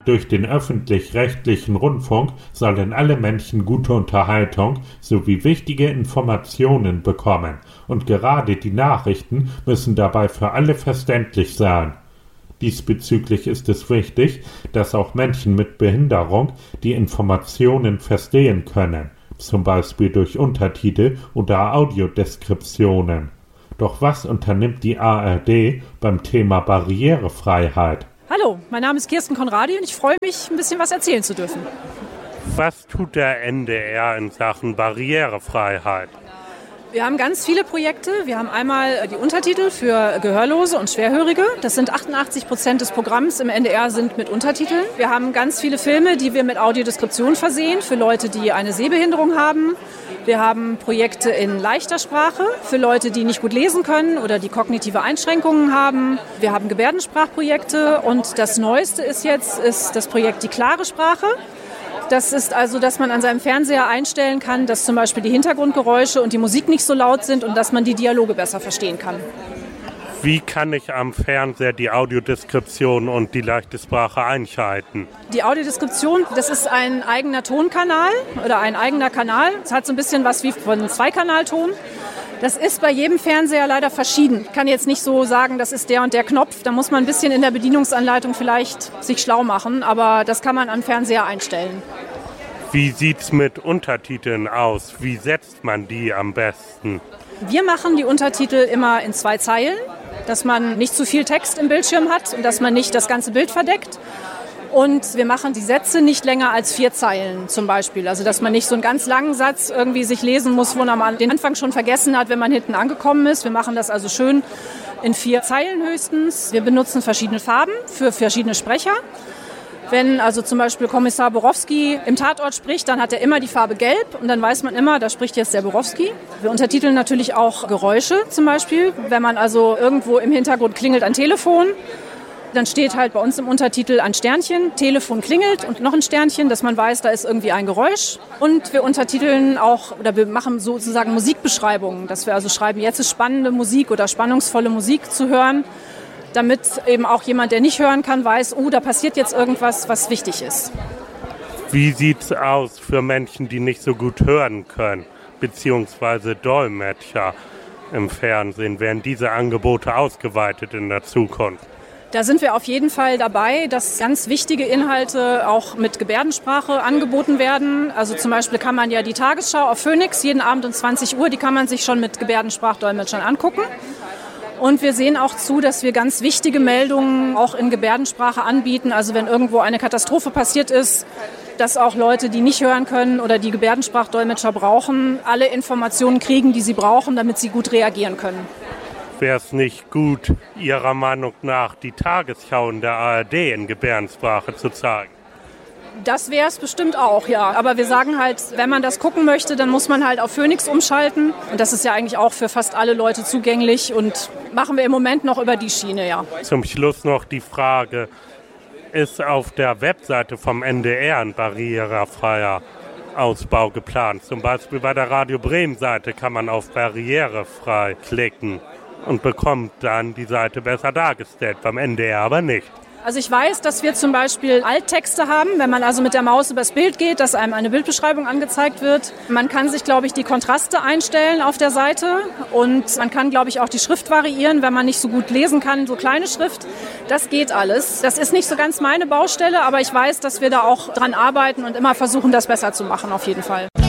Durch den öffentlich-rechtlichen Rundfunk sollen alle Menschen gute Unterhaltung sowie wichtige Informationen bekommen, und gerade die Nachrichten müssen dabei für alle verständlich sein. Diesbezüglich ist es wichtig, dass auch Menschen mit Behinderung die Informationen verstehen können, zum Beispiel durch Untertitel oder Audiodeskriptionen. Doch was unternimmt die ARD beim Thema Barrierefreiheit? Hallo, mein Name ist Kirsten Konradi und ich freue mich, ein bisschen was erzählen zu dürfen. Was tut der NDR in Sachen Barrierefreiheit? Wir haben ganz viele Projekte. Wir haben einmal die Untertitel für Gehörlose und Schwerhörige. Das sind 88% des Programms im NDR sind mit Untertiteln. Wir haben ganz viele Filme, die wir mit Audiodeskription versehen für Leute, die eine Sehbehinderung haben. Wir haben Projekte in leichter Sprache für Leute, die nicht gut lesen können oder die kognitive Einschränkungen haben. Wir haben Gebärdensprachprojekte und das Neueste ist das Projekt Die klare Sprache. Das ist also, dass man an seinem Fernseher einstellen kann, dass zum Beispiel die Hintergrundgeräusche und die Musik nicht so laut sind und dass man die Dialoge besser verstehen kann. Wie kann ich am Fernseher die Audiodeskription und die leichte Sprache einschalten? Die Audiodeskription, das ist ein eigener Tonkanal oder ein eigener Kanal. Es hat so ein bisschen was wie von Zweikanalton. Das ist bei jedem Fernseher leider verschieden. Ich kann jetzt nicht so sagen, das ist der und der Knopf. Da muss man ein bisschen in der Bedienungsanleitung vielleicht sich schlau machen, aber das kann man am Fernseher einstellen. Wie sieht's mit Untertiteln aus? Wie setzt man die am besten? Wir machen die Untertitel immer in 2 Zeilen, dass man nicht zu viel Text im Bildschirm hat und dass man nicht das ganze Bild verdeckt. Und wir machen die Sätze nicht länger als 4 Zeilen zum Beispiel. Also dass man nicht so einen ganz langen Satz irgendwie sich lesen muss, wo man den Anfang schon vergessen hat, wenn man hinten angekommen ist. Wir machen das also schön in 4 Zeilen höchstens. Wir benutzen verschiedene Farben für verschiedene Sprecher. Wenn also zum Beispiel Kommissar Borowski im Tatort spricht, dann hat er immer die Farbe Gelb und dann weiß man immer, da spricht jetzt der Borowski. Wir untertiteln natürlich auch Geräusche zum Beispiel. Wenn man also irgendwo im Hintergrund klingelt ein Telefon, dann steht halt bei uns im Untertitel ein Sternchen, Telefon klingelt und noch ein Sternchen, dass man weiß, da ist irgendwie ein Geräusch. Und wir untertiteln auch, oder wir machen sozusagen Musikbeschreibungen, dass wir also schreiben, jetzt ist spannende Musik oder spannungsvolle Musik zu hören, damit eben auch jemand, der nicht hören kann, weiß, oh, da passiert jetzt irgendwas, was wichtig ist. Wie sieht's aus für Menschen, die nicht so gut hören können, beziehungsweise Dolmetscher im Fernsehen? Werden diese Angebote ausgeweitet in der Zukunft? Da sind wir auf jeden Fall dabei, dass ganz wichtige Inhalte auch mit Gebärdensprache angeboten werden. Also zum Beispiel kann man ja die Tagesschau auf Phoenix jeden Abend um 20 Uhr, die kann man sich schon mit Gebärdensprachdolmetschern angucken. Und wir sehen auch zu, dass wir ganz wichtige Meldungen auch in Gebärdensprache anbieten. Also wenn irgendwo eine Katastrophe passiert ist, dass auch Leute, die nicht hören können oder die Gebärdensprachdolmetscher brauchen, alle Informationen kriegen, die sie brauchen, damit sie gut reagieren können. Wäre es nicht gut, Ihrer Meinung nach, die Tagesschau in der ARD in Gebärdensprache zu zeigen? Das wäre es bestimmt auch, ja. Aber wir sagen halt, wenn man das gucken möchte, dann muss man halt auf Phoenix umschalten. Und das ist ja eigentlich auch für fast alle Leute zugänglich und machen wir im Moment noch über die Schiene, ja. Zum Schluss noch die Frage, ist auf der Webseite vom NDR ein barrierefreier Ausbau geplant? Zum Beispiel bei der Radio Bremen-Seite kann man auf barrierefrei klicken und bekommt dann die Seite besser dargestellt, beim NDR aber nicht. Also ich weiß, dass wir zum Beispiel Alttexte haben, wenn man also mit der Maus übers Bild geht, dass einem eine Bildbeschreibung angezeigt wird. Man kann sich, glaube ich, die Kontraste einstellen auf der Seite und man kann, glaube ich, auch die Schrift variieren, wenn man nicht so gut lesen kann, so kleine Schrift. Das geht alles. Das ist nicht so ganz meine Baustelle, aber ich weiß, dass wir da auch dran arbeiten und immer versuchen, das besser zu machen, auf jeden Fall.